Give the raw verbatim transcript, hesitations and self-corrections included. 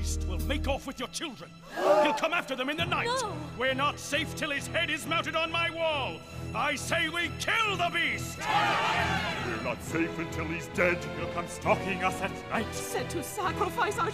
beast will make off with your children. He'll come after them in the night. No. We're not safe till his head is mounted on my wall. I say we kill the beast! We're not safe until he's dead. He'll come stalking us at night. Said to sacrifice our